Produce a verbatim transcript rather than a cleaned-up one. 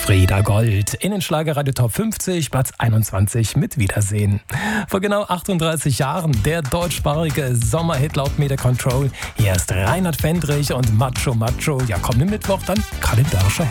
Frieda Gold in den Schlagerradio Top fünfzig, Platz einundzwanzig mit Wiedersehen. Vor genau achtunddreißig Jahren der deutschsprachige Sommerhit laut Media Control. Hier ist Reinhard Fendrich und Macho Macho. Ja, kommenden Mittwoch dann kalendarischer